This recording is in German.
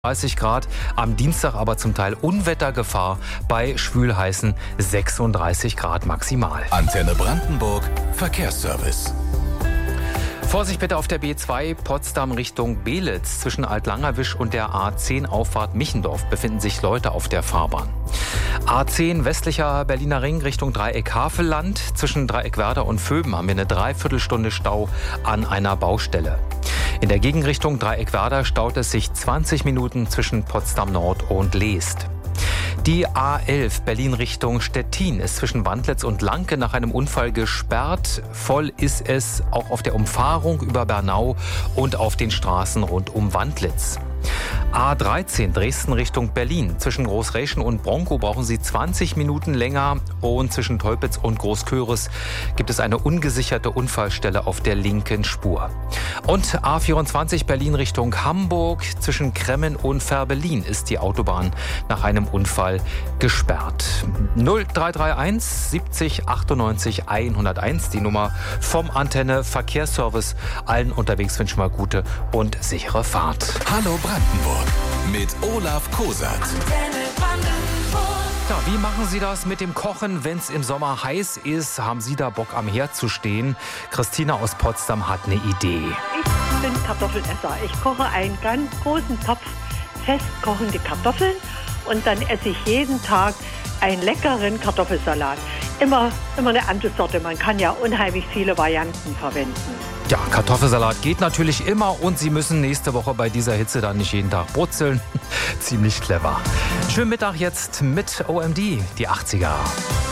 30 Grad, am Dienstag aber zum Teil Unwettergefahr bei schwülheißen 36 Grad maximal. Antenne Brandenburg, Verkehrsservice. Vorsicht bitte auf der B2 Potsdam Richtung Belitz. Zwischen Altlangerwisch und der A10 Auffahrt Michendorf befinden sich Leute auf der Fahrbahn. A10 westlicher Berliner Ring Richtung Dreieck Havelland. Zwischen Dreieck Werder und Vöben haben wir eine Dreiviertelstunde Stau an einer Baustelle. In der Gegenrichtung Dreieck Werder staut es sich 20 Minuten zwischen Potsdam Nord und Leest. Die A11 Berlin Richtung Stettin ist zwischen Wandlitz und Lanke nach einem Unfall gesperrt. Voll ist es auch auf der Umfahrung über Bernau und auf den Straßen rund um Wandlitz. A13 Dresden Richtung Berlin. Zwischen Großräschen und Bronkow brauchen Sie 20 Minuten länger und zwischen Teupitz und Großköris gibt es eine ungesicherte Unfallstelle auf der linken Spur. Und A24 Berlin Richtung Hamburg. Zwischen Kremmen und Färbelin ist die Autobahn nach einem Unfall gesperrt. 0331 70 98 101, die Nummer vom Antenne Verkehrsservice. Allen unterwegs wünschen wir gute und sichere Fahrt. Hallo Brandenburg mit Olaf Kosat. Ja, wie machen Sie das mit dem Kochen, wenn es im Sommer heiß ist? Haben Sie da Bock am Herd zu stehen? Christina aus Potsdam hat eine Idee. Ich bin Kartoffelesser. Ich koche einen ganz großen Topf festkochende Kartoffeln und dann esse ich jeden Tag einen leckeren Kartoffelsalat. Immer eine andere Sorte. Man kann ja unheimlich viele Varianten verwenden. Ja, Kartoffelsalat geht natürlich immer und Sie müssen nächste Woche bei dieser Hitze dann nicht jeden Tag brutzeln. Ziemlich clever. Schönen Mittag jetzt mit OMD, die 80er.